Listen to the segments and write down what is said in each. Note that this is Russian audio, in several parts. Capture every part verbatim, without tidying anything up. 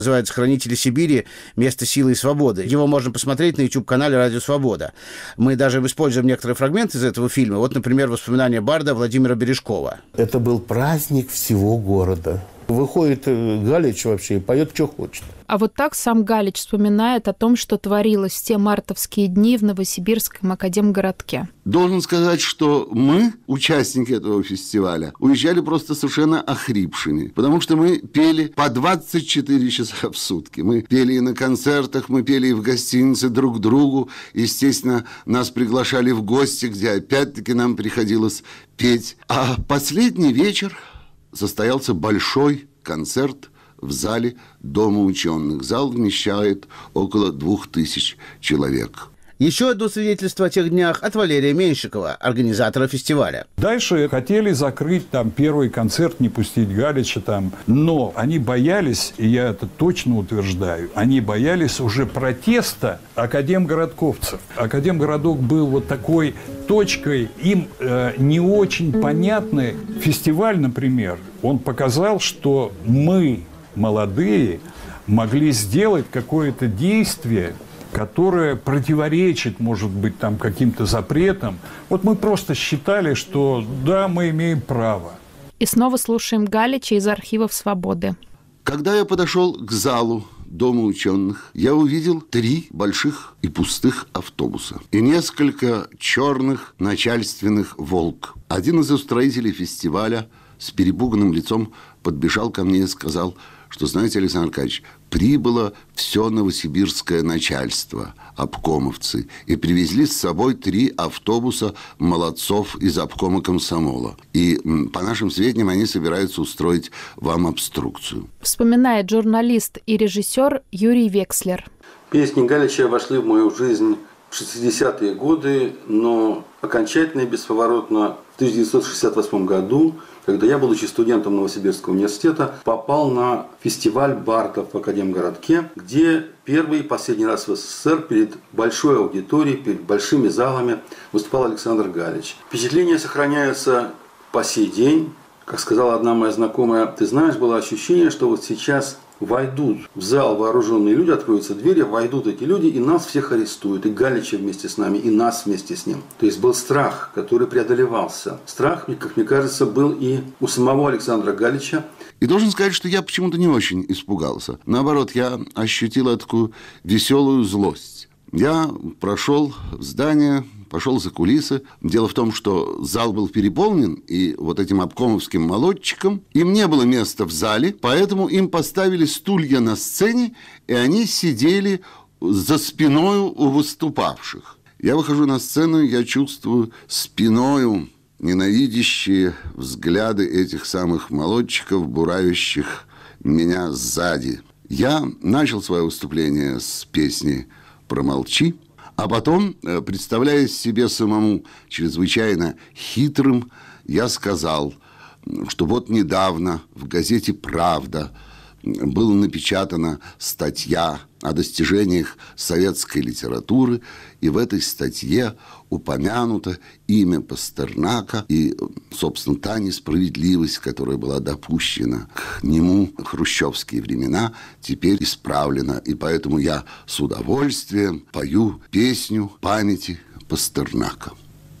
Называется «Хранители Сибири. Место силы и свободы». Его можно посмотреть на YouTube-канале «Радио Свобода». Мы даже используем некоторые фрагменты из этого фильма. Вот, например, воспоминания барда Владимира Бережкова. Это был праздник всего города. Выходит Галич вообще и поет, что хочет. А вот так сам Галич вспоминает о том, что творилось в те мартовские дни в Новосибирском академгородке. Должен сказать, что мы, участники этого фестиваля, уезжали просто совершенно охрипшими, потому что мы пели по двадцать четыре часа в сутки. Мы пели и на концертах, мы пели и в гостинице друг другу. Естественно, нас приглашали в гости, где опять-таки нам приходилось петь. А последний вечер состоялся большой концерт в зале Дома ученых. Зал вмещает около двух тысяч человек. Еще одно свидетельство о тех днях от Валерия Меньшикова, организатора фестиваля. Дальше хотели закрыть там первый концерт, не пустить Галича там. Но они боялись, и я это точно утверждаю, они боялись уже протеста академгородковцев. Академгородок был вот такой точкой, им э, не очень понятный фестиваль, например. Он показал, что мы, молодые, могли сделать какое-то действие, которое противоречит, может быть, там каким-то запретам. Вот мы просто считали, что да, мы имеем право. И снова слушаем Галича из архивов «Свободы». Когда я подошел к залу Дома ученых, я увидел три больших и пустых автобуса и несколько черных начальственных «Волк». Один из устроителей фестиваля с перепуганным лицом подбежал ко мне и сказал, что, знаете, Александр Аркадьевич, прибыло все новосибирское начальство, обкомовцы, и привезли с собой три автобуса молодцов из обкома комсомола. И, по нашим сведениям, они собираются устроить вам обструкцию. Вспоминает журналист и режиссер Юрий Векслер. Песни Галича вошли в мою жизнь в шестидесятые годы, но окончательно и бесповоротно в тысяча девятьсот шестьдесят восьмом году, когда я, будучи студентом Новосибирского университета, попал на фестиваль бардов в Академгородке, где первый и последний раз в СССР перед большой аудиторией, перед большими залами выступал Александр Галич. Впечатления сохраняются по сей день. Как сказала одна моя знакомая, ты знаешь, было ощущение, что вот сейчас войдут в зал вооруженные люди, откроются двери, войдут эти люди, и нас всех арестуют, и Галича вместе с нами, и нас вместе с ним. То есть был страх, который преодолевался. Страх, как мне кажется, был и у самого Александра Галича. И должен сказать, что я почему-то не очень испугался. Наоборот, я ощутила такую веселую злость. Я прошел в здание, пошел за кулисы. Дело в том, что зал был переполнен, и вот этим обкомовским молодчикам им не было места в зале, поэтому им поставили стулья на сцене, и они сидели за спиною у выступавших. Я выхожу на сцену, я чувствую спиною ненавидящие взгляды этих самых молодчиков, буравящих меня сзади. Я начал свое выступление с песни «Промолчи», а потом, представляя себе самому чрезвычайно хитрым, я сказал, что вот недавно в газете «Правда» была напечатана статья о достижениях советской литературы, и в этой статье упомянуто имя Пастернака и, собственно, та несправедливость, которая была допущена к нему в хрущевские времена, теперь исправлена. И поэтому я с удовольствием пою песню памяти Пастернака.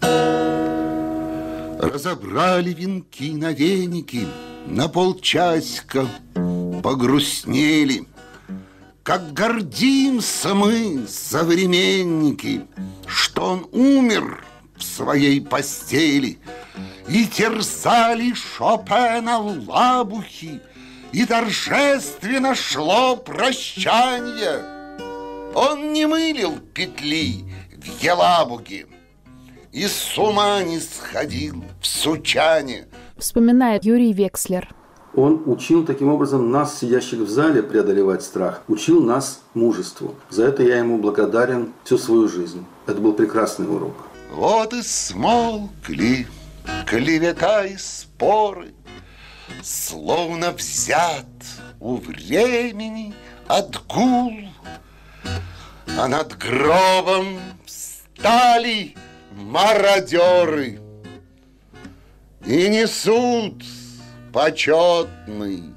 Разобрали венки на веники, на полчасика погрустнели. Как гордимся мы, современники, что он умер в своей постели. И терзали Шопена лабухи, и торжественно шло прощанье. Он не мылил петли в Елабуге и с ума не сходил в Сучане. Вспоминает Юрий Векслер. Он учил таким образом нас, сидящих в зале, преодолевать страх. Учил нас мужеству. За это я ему благодарен всю свою жизнь. Это был прекрасный урок. Вот и смолкли клевета и споры, словно взят у времени отгул. А над гробом встали мародеры и несут почетный